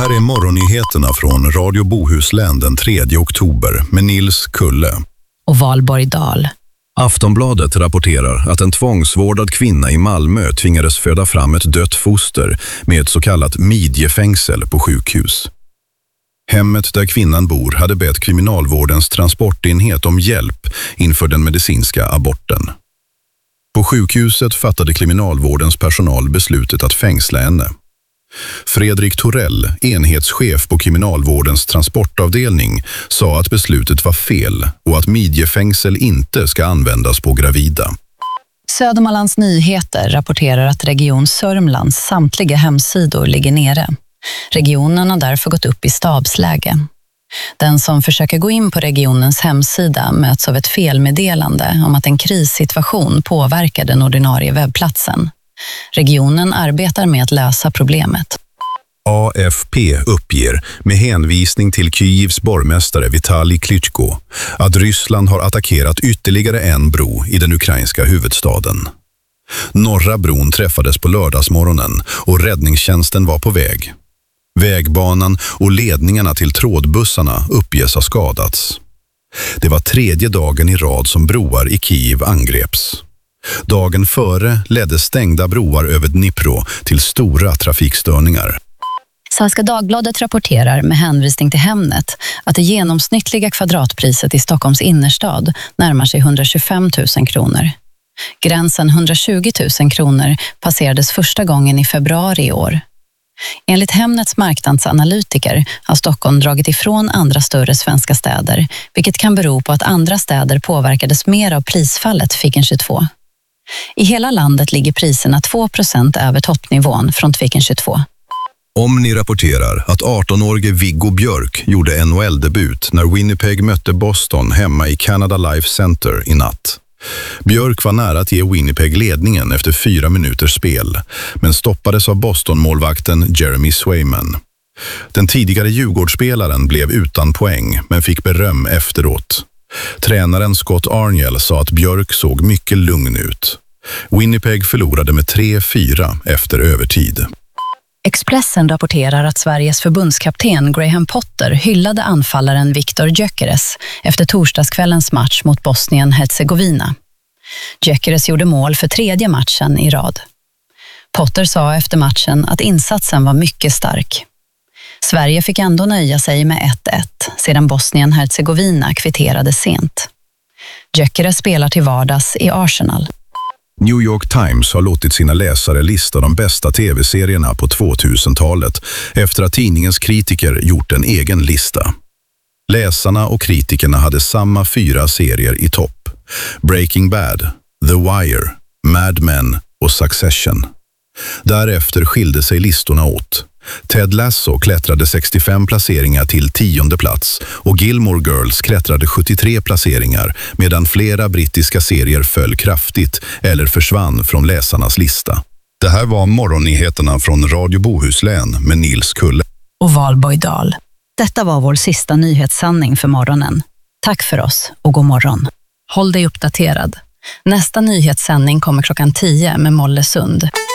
här är morgonnyheterna från Radio Bohuslän den 3 oktober med Nils Kulle och Valborg Dahl. Aftonbladet rapporterar att en tvångsvårdad kvinna i Malmö tvingades föda fram ett dött foster med ett så kallat midjefängsel på sjukhus. Hemmet där kvinnan bor hade bett kriminalvårdens transportenhet om hjälp inför den medicinska aborten. På sjukhuset fattade kriminalvårdens personal beslutet att fängsla henne. Fredrik Torell, enhetschef på kriminalvårdens transportavdelning, sa att beslutet var fel och att midjefängsel inte ska användas på gravida. Södermanlands Nyheter rapporterar att Region Sörmlands samtliga hemsidor ligger nere. Regionen har därför gått upp i stabsläge. Den som försöker gå in på regionens hemsida möts av ett felmeddelande om att en krissituation påverkar den ordinarie webbplatsen. Regionen arbetar med att lösa problemet. AFP uppger med hänvisning till Kyivs borgmästare Vitali Klitschko att Ryssland har attackerat ytterligare en bro i den ukrainska huvudstaden. Norra bron träffades på lördagsmorgonen och räddningstjänsten var på väg. Vägbanan och ledningarna till trådbussarna uppges ha skadats. Det var 3:e dagen i rad som broar i Kiev angreps. Dagen före ledde stängda broar över Dnipro till stora trafikstörningar. Svenska Dagbladet rapporterar med hänvisning till Hemnet att det genomsnittliga kvadratpriset i Stockholms innerstad närmar sig 125 000 kronor. Gränsen 120 000 kronor passerades första gången i februari i år. Enligt Hemnets marknadsanalytiker har Stockholm dragit ifrån andra större svenska städer, vilket kan bero på att andra städer påverkades mer av prisfallet Fiken 22. I hela landet ligger priserna 2% över toppnivån från Fiken 22. Omni rapporterar att 18-årige Viggo Björk gjorde NHL-debut när Winnipeg mötte Boston hemma i Canada Life Center i natt. Björk var nära att ge Winnipeg ledningen efter 4 minuters spel, men stoppades av Boston-målvakten Jeremy Swayman. Den tidigare Djurgårdsspelaren blev utan poäng, men fick beröm efteråt. Tränaren Scott Arniel sa att Björk såg mycket lugn ut. Winnipeg förlorade med 3-4 efter övertid. Expressen rapporterar att Sveriges förbundskapten Graham Potter hyllade anfallaren Viktor Gyökeres efter torsdagskvällens match mot Bosnien-Herzegovina. Gyökeres gjorde mål för 3:e matchen i rad. Potter sa efter matchen att insatsen var mycket stark. Sverige fick ändå nöja sig med 1-1 sedan Bosnien-Herzegovina kvitterade sent. Gyökeres spelar till vardags i Arsenal. New York Times har låtit sina läsare lista de bästa tv-serierna på 2000-talet efter att tidningens kritiker gjort en egen lista. Läsarna och kritikerna hade samma 4 serier i topp: Breaking Bad, The Wire, Mad Men och Succession. Därefter skilde sig listorna åt. Ted Lasso klättrade 65 placeringar till 10:e plats och Gilmore Girls klättrade 73 placeringar, medan flera brittiska serier föll kraftigt eller försvann från läsarnas lista. Det här var morgonnyheterna från Radio Bohuslän med Nils Kulle och Valborg Dahl. Detta var vår sista nyhetssändning för morgonen. Tack för oss och god morgon. Håll dig uppdaterad. Nästa nyhetssändning kommer klockan 10 med Molle Sund.